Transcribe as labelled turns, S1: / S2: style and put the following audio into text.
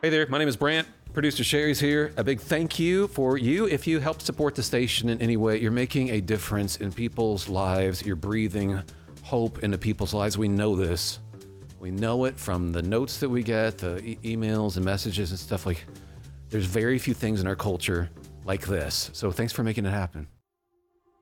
S1: Hey there, my name is Brant. Producer Sherry's here. A big thank you for you. If you help support the station in any way, you're making a difference in people's lives. You're breathing hope into people's lives. We know this. We know it from the notes that we get, the emails and messages and stuff. Like, there's very few things in our culture like this. So thanks for making it happen.